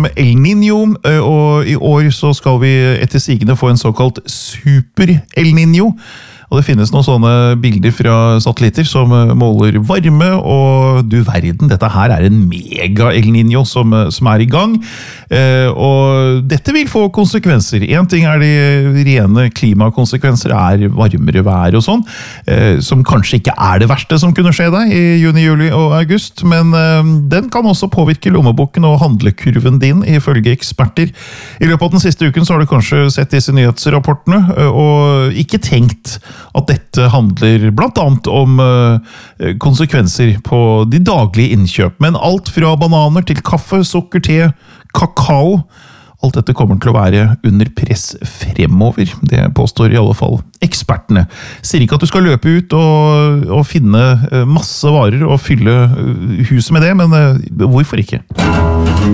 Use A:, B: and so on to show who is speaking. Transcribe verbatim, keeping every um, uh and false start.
A: om El Niño, og i år så skal vi etter sigende få en såkalt super El Niño. Og det finnes noen sånne bilder fra satellitter som måler varme, og du verden, dette her er en mega El Niño som, som er i gang. Eh, og dette vil få konsekvenser. En ting er de rene klimakonsekvenser, er varmere vær og sånn, eh, som kanskje ikke er det verste som kunne skje deg i juni, juli og august, men eh, den kan også påvirke lommeboken og handlekurven din, ifølge eksperter. I løpet av den siste uken så har du kanskje sett disse nyhetsrapportene, og ikke tenkt at dette handler blant annet om uh, konsekvenser på de daglige innkjøp. Men alt fra bananer til kaffe, sukker, te, kakao, alt dette kommer til å være under press fremover. Det påstår i alle fall ekspertene. Sier ikke at du skal løpe ut og, og finne masse varer og fylle huset med det, men uh, hvorfor ikke?